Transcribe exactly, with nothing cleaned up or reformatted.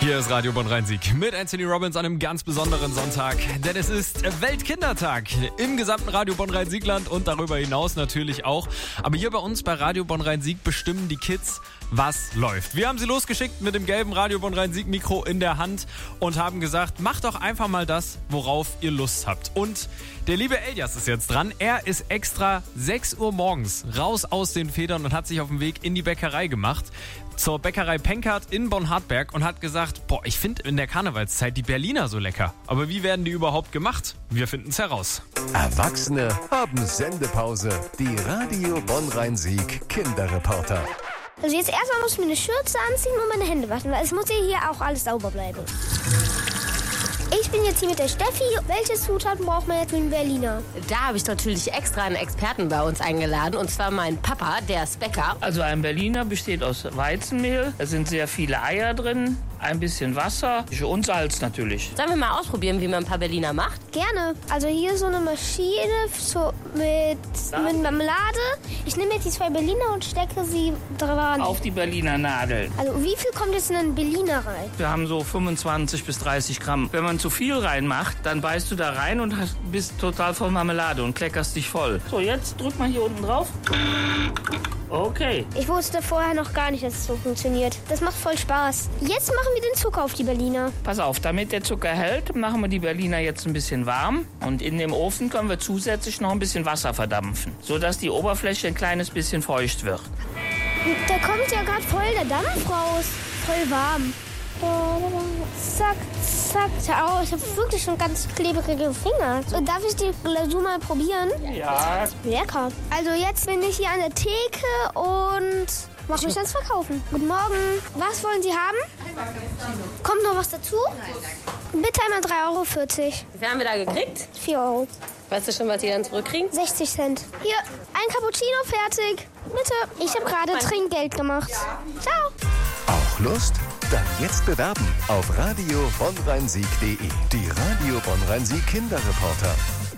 Hier ist Radio Bonn-Rhein-Sieg mit Anthony Robbins an einem ganz besonderen Sonntag, denn es ist Weltkindertag im gesamten Radio Bonn-Rhein-Siegland und darüber hinaus natürlich auch. Aber hier bei uns bei Radio Bonn-Rhein-Sieg bestimmen die Kids, was läuft. Wir haben sie losgeschickt mit dem gelben Radio Bonn-Rhein-Sieg-Mikro in der Hand und haben gesagt, macht doch einfach mal das, worauf ihr Lust habt. Und der liebe Elias ist jetzt dran. Er ist extra sechs Uhr morgens raus aus den Federn und hat sich auf den Weg in die Bäckerei gemacht. Zur Bäckerei Penkert in Bonn-Hartberg und hat gesagt, boah, ich finde in der Karnevalszeit die Berliner so lecker. Aber wie werden die überhaupt gemacht? Wir finden es heraus. Erwachsene haben Sendepause. Die Radio Bonn-Rhein-Sieg Kinderreporter. Also jetzt erstmal muss ich mir eine Schürze anziehen und meine Hände waschen, weil es muss ja hier auch alles sauber bleiben. Ich bin jetzt hier mit der Steffi. Welche Zutaten braucht man jetzt mit dem Berliner? Da habe ich natürlich extra einen Experten bei uns eingeladen, und zwar meinen Papa, der ist Bäcker. Also ein Berliner besteht aus Weizenmehl, da sind sehr viele Eier drin, ein bisschen Wasser und Salz natürlich. Sollen wir mal ausprobieren, wie man ein paar Berliner macht? Gerne. Also hier ist so eine Maschine so mit, mit Marmelade. Ich nehme jetzt die zwei Berliner und stecke sie dran. Auf die Berliner Nadel. Also wie viel kommt jetzt in einen Berliner rein? Wir haben so fünfundzwanzig bis dreißig Gramm. Wenn man zu viel reinmacht, dann beißt du da rein und hast, bist total voll Marmelade und kleckerst dich voll. So, jetzt drück mal hier unten drauf. Okay. Ich wusste vorher noch gar nicht, dass es so funktioniert. Das macht voll Spaß. Jetzt machen wir den Zucker auf die Berliner. Pass auf, damit der Zucker hält, machen wir die Berliner jetzt ein bisschen warm. Und in dem Ofen können wir zusätzlich noch ein bisschen Wasser verdampfen, sodass die Oberfläche ein kleines bisschen feucht wird. Da kommt ja gerade voll der Dampf raus. Voll warm. Zack, zack. Oh, ich habe wirklich schon ganz klebrige Finger. Und darf ich die Glasur mal probieren? Ja. Lecker. Also jetzt bin ich hier an der Theke und mache mich ans Verkaufen. Guten Morgen. Was wollen Sie haben? Kommt noch was dazu? Bitte einmal drei Euro vierzig. Wie viel haben wir da gekriegt? vier Euro. Weißt du schon, was die dann zurückkriegen? sechzig Cent. Hier, ein Cappuccino fertig. Bitte. Ich habe gerade Trinkgeld gemacht. Ciao. Auch Lust? Dann jetzt bewerben auf radio bonn rhein sieg punkt de. Die Radio Bonn-Rhein-Sieg Kinderreporter.